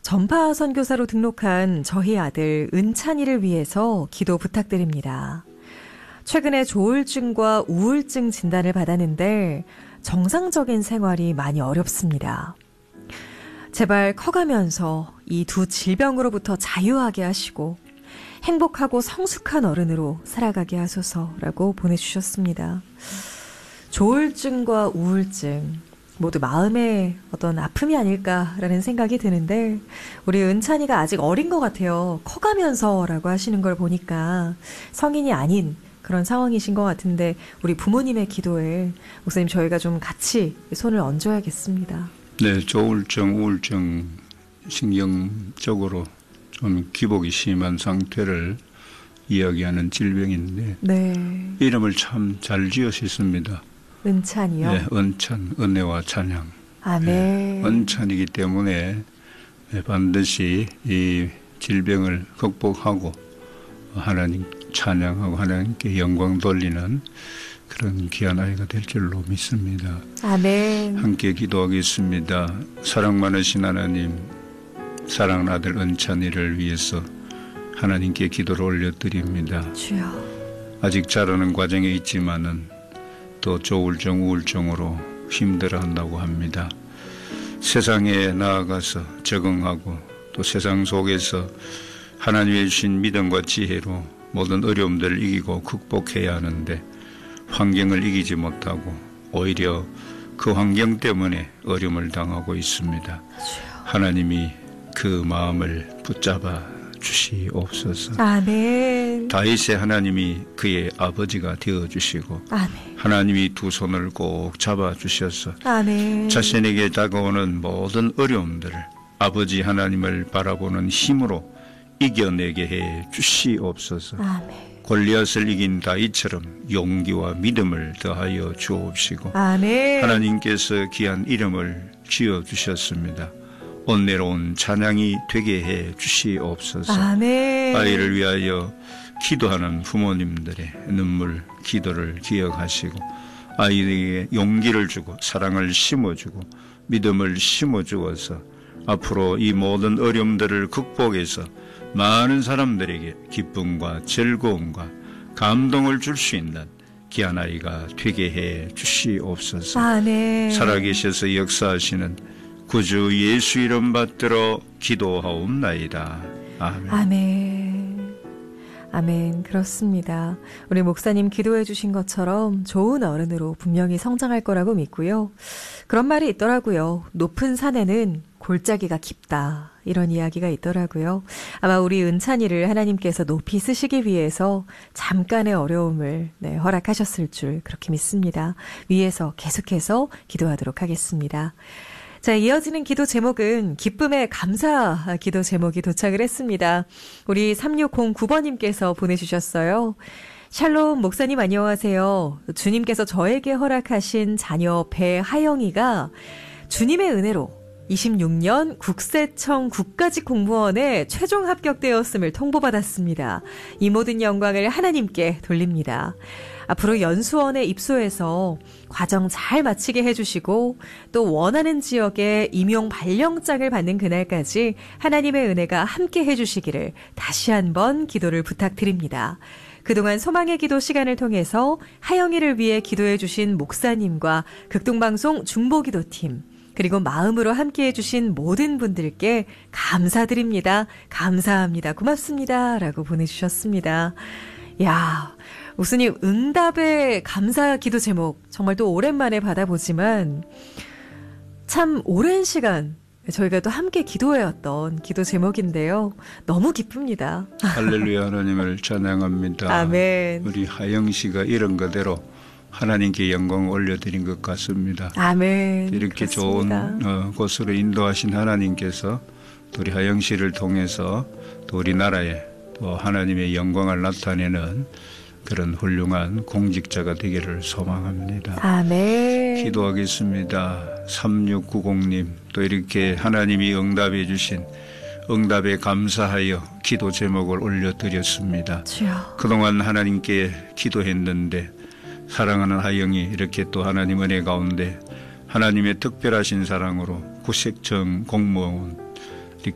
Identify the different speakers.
Speaker 1: 전파 선교사로 등록한 저희 아들 은찬이를 위해서 기도 부탁드립니다. 최근에 조울증과 우울증 진단을 받았는데 정상적인 생활이 많이 어렵습니다. 제발 커가면서 이 두 질병으로부터 자유하게 하시고 행복하고 성숙한 어른으로 살아가게 하소서라고 보내주셨습니다. 조울증과 우울증 모두 마음의 어떤 아픔이 아닐까라는 생각이 드는데 우리 은찬이가 아직 어린 것 같아요. 커가면서라고 하시는 걸 보니까 성인이 아닌 그런 상황이신 것 같은데 우리 부모님의 기도에 목사님 저희가 좀 같이 손을 얹어야겠습니다.
Speaker 2: 네, 조울증, 우울증 신경적으로 좀 기복이 심한 상태를 이야기하는 질병인데
Speaker 1: 네.
Speaker 2: 이름을 참 잘 지으셨습니다.
Speaker 1: 은찬이요?
Speaker 2: 네, 은찬, 은혜와 찬양.
Speaker 1: 아멘.
Speaker 2: 네, 은찬이기 때문에 반드시 이 질병을 극복하고 하나님 찬양하고 하나님께 영광 돌리는 그런 귀한 아이가 될 줄로 믿습니다.
Speaker 1: 아멘.
Speaker 2: 함께 기도하겠습니다. 사랑 많으신 하나님, 사랑하는 아들 은찬이를 위해서 하나님께 기도를 올려드립니다.
Speaker 1: 주여.
Speaker 2: 아직 자라는 과정에 있지만은 또 조울증, 우울증으로 힘들어한다고 합니다. 세상에 나아가서 적응하고 또 세상 속에서 하나님의 주신 믿음과 지혜로 모든 어려움들을 이기고 극복해야 하는데 환경을 이기지 못하고 오히려 그 환경 때문에 어려움을 당하고 있습니다. 하나님이 그 마음을 붙잡아 주시옵소서.
Speaker 1: 아멘.
Speaker 2: 다윗의 하나님이 그의 아버지가 되어주시고
Speaker 1: 아멘.
Speaker 2: 하나님이 두 손을 꼭 잡아주셔서
Speaker 1: 아멘.
Speaker 2: 자신에게 다가오는 모든 어려움들을 아버지 하나님을 바라보는 힘으로 이겨내게 해 주시옵소서.
Speaker 1: 아멘.
Speaker 2: 골리앗을 이긴 다윗처럼 용기와 믿음을 더하여 주옵시고
Speaker 1: 아멘.
Speaker 2: 하나님께서 귀한 이름을 지어주셨습니다. 온내로운 찬양이 되게 해 주시옵소서.
Speaker 1: 아멘.
Speaker 2: 아이를 위하여 기도하는 부모님들의 눈물, 기도를 기억하시고 아이에게 용기를 주고 사랑을 심어주고 믿음을 심어주어서 앞으로 이 모든 어려움들을 극복해서 많은 사람들에게 기쁨과 즐거움과 감동을 줄 수 있는 귀한 아이가 되게 해 주시옵소서.
Speaker 1: 아멘.
Speaker 2: 살아계셔서 역사하시는 구주 예수 이름 받들어 기도하옵나이다. 아멘.
Speaker 1: 아멘. 아멘. 그렇습니다. 우리 목사님 기도해 주신 것처럼 좋은 어른으로 분명히 성장할 거라고 믿고요. 그런 말이 있더라고요. 높은 산에는 골짜기가 깊다. 이런 이야기가 있더라고요. 아마 우리 은찬이를 하나님께서 높이 쓰시기 위해서 잠깐의 어려움을 허락하셨을 줄 그렇게 믿습니다. 위에서 계속해서 기도하도록 하겠습니다. 자, 이어지는 기도 제목은 기쁨의 감사 기도 제목이 도착을 했습니다. 우리 3609번님께서 보내주셨어요. 샬롬 목사님 안녕하세요. 주님께서 저에게 허락하신 자녀 배하영이가 주님의 은혜로 26년 국세청 국가직 공무원에 최종 합격되었음을 통보받았습니다. 이 모든 영광을 하나님께 돌립니다. 앞으로 연수원에 입소해서 과정 잘 마치게 해주시고 또 원하는 지역에 임용 발령장을 받는 그날까지 하나님의 은혜가 함께 해주시기를 다시 한번 기도를 부탁드립니다. 그동안 소망의 기도 시간을 통해서 하영이를 위해 기도해 주신 목사님과 극동방송 중보기도팀 그리고 마음으로 함께해 주신 모든 분들께 감사드립니다. 감사합니다. 고맙습니다. 라고 보내주셨습니다. 야, 목사님 응답의 감사 기도 제목 정말 또 오랜만에 받아보지만 참 오랜 시간 저희가 또 함께 기도해왔던 기도 제목인데요. 너무 기쁩니다.
Speaker 2: 할렐루야 하나님을 찬양합니다.
Speaker 1: 아멘.
Speaker 2: 우리 하영 씨가 이런 그대로 하나님께 영광을 올려드린 것 같습니다.
Speaker 1: 아멘.
Speaker 2: 이렇게
Speaker 1: 그렇습니다.
Speaker 2: 좋은 곳으로 인도하신 하나님께서 또 우리 하영 씨를 통해서 또 우리나라에 또 하나님의 영광을 나타내는 그런 훌륭한 공직자가 되기를 소망합니다.
Speaker 1: 아멘.
Speaker 2: 기도하겠습니다. 3690님 또 이렇게 하나님이 응답해 주신 응답에 감사하여 기도 제목을 올려드렸습니다.
Speaker 1: 주여.
Speaker 2: 그동안 하나님께 기도했는데 사랑하는 하영이 이렇게 또 하나님 은혜 가운데 하나님의 특별하신 사랑으로 국세청 공무원